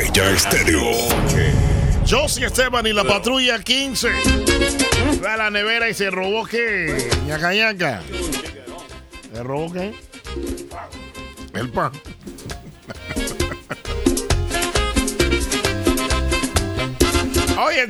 Marbella Estéreo. Josie Esteban y la patrulla 15. Fue a la nevera y se robó ¿qué? Ñaca ñaca. ¿Se robó qué? El pan. Oye,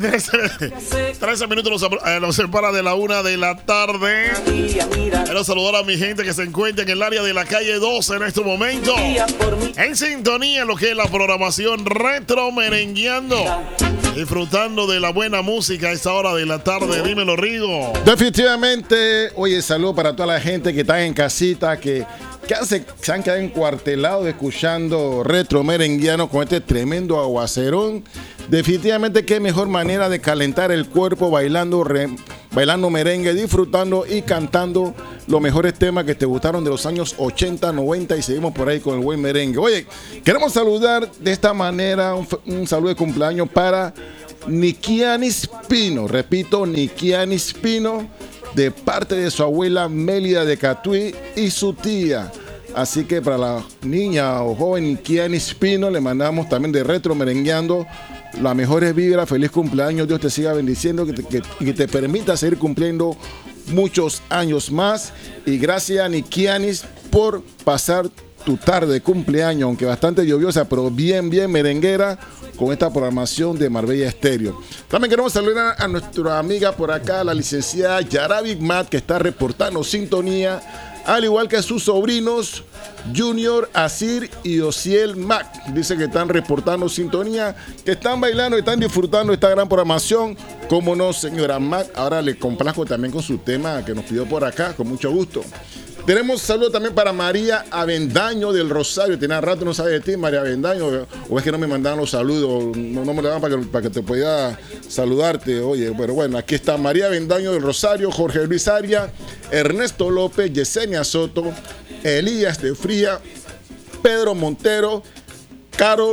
13 minutos nos separa de la 1 de la tarde. Quiero saludar a mi gente que se encuentra en el área de la calle 12 en este momento. En sintonía en lo que es la programación retro merengueando. Disfrutando de la buena música a esta hora de la tarde. Dímelo, Rigo. Definitivamente, oye, saludo para toda la gente que está en casita, que se han quedado encuartelados escuchando retro merenguiano con este tremendo aguacerón. Definitivamente, qué mejor manera de calentar el cuerpo bailando merengue, disfrutando y cantando los mejores temas que te gustaron de los años 80, 90 y seguimos por ahí con el buen merengue. Oye, queremos saludar de esta manera, un saludo de cumpleaños para Nikianis Pino. Repito, Nikianis Pino, de parte de su abuela Mélida de Catuí y su tía. Así que para la niña o joven Nikianis Pino le mandamos también de retro merengueando las mejores vibras, feliz cumpleaños, Dios te siga bendiciendo y que te permita seguir cumpliendo muchos años más. Y gracias, Nikianis, por pasar tu tarde de cumpleaños, aunque bastante lluviosa, pero bien merenguera, con esta programación de Marbella Estéreo. También queremos saludar a nuestra amiga por acá, la licenciada Yarabi Mat, que está reportando sintonía, al igual que sus sobrinos Junior, Asir y Osiel Mac. Dice que están reportando sintonía, que están bailando y están disfrutando esta gran programación. Cómo no, señora Mac. Ahora le complazco también con su tema que nos pidió por acá, con mucho gusto. Tenemos saludos también para María Avendaño del Rosario. Tenía rato no sabe de ti, María Avendaño. O es que no me mandaban los saludos, no me lo daban para que te pueda saludarte. Oye, pero bueno, aquí está María Avendaño del Rosario, Jorge Luis Aria, Ernesto López, Yesenia Soto, Elías de Fría, Pedro Montero, Carol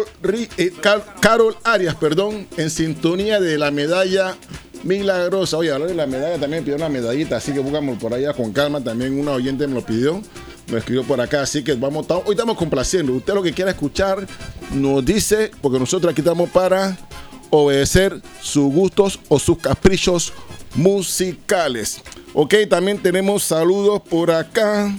Arias, en sintonía de la medalla milagrosa. Oye, hablar de la medalla también pidió una medallita, así que buscamos por allá con calma. También una oyente me lo pidió, me escribió por acá, así que hoy estamos complaciendo. Usted lo que quiera escuchar nos dice, porque nosotros aquí estamos para obedecer sus gustos o sus caprichos musicales. Ok, también tenemos saludos por acá.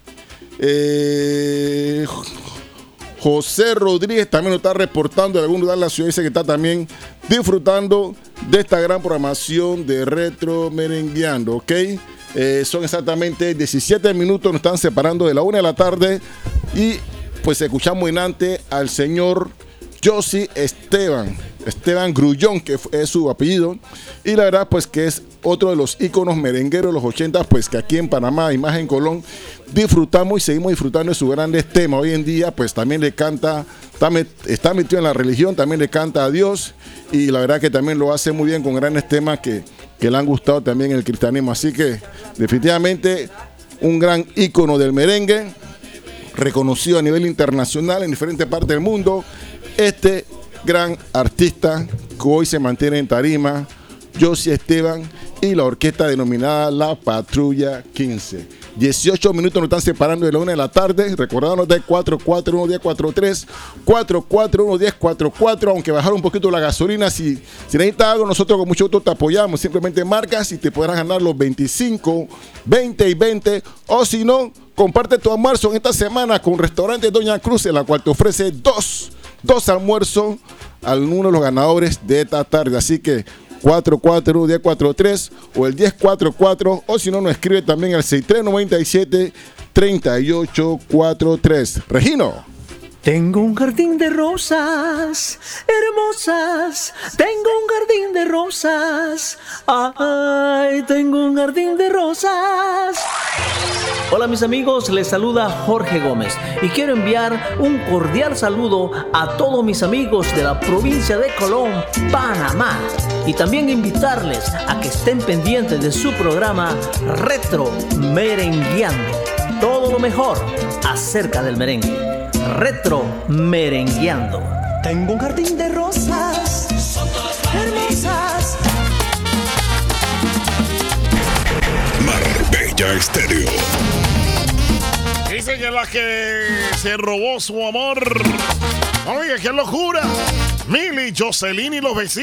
José Rodríguez también nos está reportando de algún lugar de la ciudad, dice que está también disfrutando de esta gran programación de retro merengueando, ¿ok? Son exactamente 17 minutos, nos están separando de la 1 de la tarde y pues escuchamos en antes al señor Josie Esteban Grullón, que es su apellido, y la verdad pues que es otro de los íconos merengueros de los 80, pues que aquí en Panamá y más en Colón disfrutamos y seguimos disfrutando de sus grandes temas. Hoy en día pues también le canta, está metido en la religión, también le canta a Dios y la verdad que también lo hace muy bien con grandes temas que le han gustado también en el cristianismo. Así que definitivamente un gran ícono del merengue, reconocido a nivel internacional en diferentes partes del mundo. Este gran artista que hoy se mantiene en tarima, Josie Esteban y la orquesta denominada La Patrulla 15. 18 minutos nos están separando de la 1 de la tarde. Recordándonos de 441-1043, 441-1044. Aunque bajaron un poquito la gasolina, si necesitas algo, nosotros con mucho gusto te apoyamos. Simplemente marcas y te podrás ganar los 25, 20 y 20. O si no, comparte tu almuerzo en esta semana con Restaurante Doña Cruz, en la cual te ofrece dos almuerzos a uno de los ganadores de esta tarde. Así que 441-1043 o el 1044, o si no, nos escribe también al 6397-3843. Regino. Tengo un jardín de rosas hermosas, tengo un jardín de rosas, ay, tengo un jardín de rosas. Hola mis amigos, les saluda Jorge Gómez y quiero enviar un cordial saludo a todos mis amigos de la provincia de Colón, Panamá, y también invitarles a que estén pendientes de su programa Retro Merengueando, todo lo mejor acerca del merengue. Retro Merengueando. Tengo un jardín de rosas, son todas hermosas. Marbella Estéreo. Dice que la que se robó su amor. Oye, qué locura. Mili, Jocelyn y los vecinos.